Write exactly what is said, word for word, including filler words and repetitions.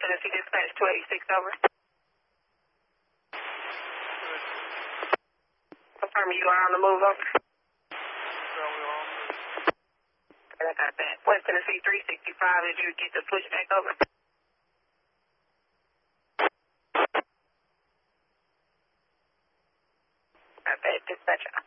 Tennessee Dispatch two eighty-six, over. Confirming you are on the move, over. I got that. West Tennessee three sixty-five, did you get the pushback, over? Got that, dispatcher.